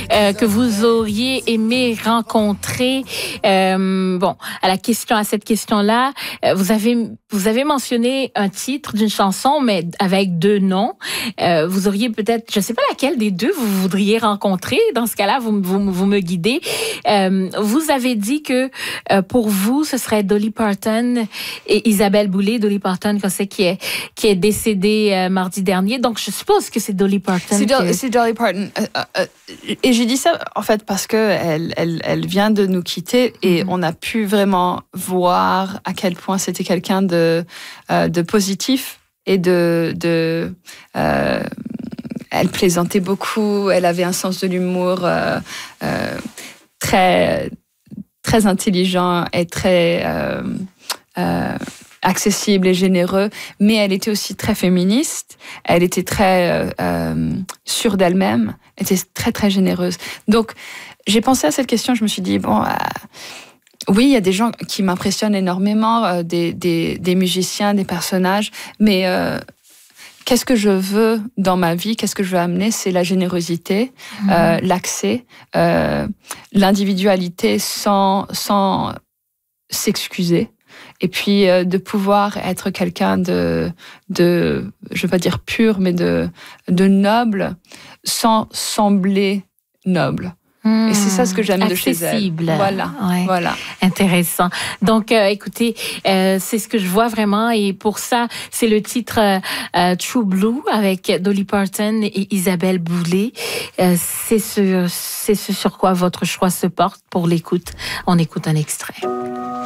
que vous auriez aimé rencontrer. Bon, à cette question-là, vous avez mentionné un titre d'une chanson, mais avec 2 noms. Vous auriez peut-être, je ne sais pas laquelle des 2 vous voudriez rencontrer. Dans ce cas-là, vous me guidez. Vous avez dit que pour vous, ce serait Dolly Parton et Isabelle Boulay. Dolly Parton, qu'on sait qui est décédée mardi dernier. Donc, je suppose que c'est Dolly Parton. C'est Dolly Parton. Et j'ai dit ça, en fait, parce que elle vient de nous quitter et on a pu vraiment voir à quel point c'était quelqu'un de positif et elle plaisantait beaucoup, elle avait un sens de l'humour très, très intelligent et très accessible et généreux, mais elle était aussi très féministe, elle était très sûre d'elle-même, elle était très, très généreuse. Donc, j'ai pensé à cette question, je me suis dit, oui, il y a des gens qui m'impressionnent énormément, des musiciens, des personnages, mais qu'est-ce que je veux dans ma vie, qu'est-ce que je veux amener, c'est la générosité, l'accès, l'individualité sans s'excuser. Et puis de pouvoir être quelqu'un de je veux pas dire pur, mais de noble, sans sembler noble. Et c'est ça ce que j'aime de chez elle. Accessible. Voilà, ouais. Voilà. Intéressant. Donc, écoutez, c'est ce que je vois vraiment. Et pour ça, c'est le titre True Blue avec Dolly Parton et Isabelle Boulay. C'est ce sur quoi votre choix se porte pour l'écoute. On écoute un extrait.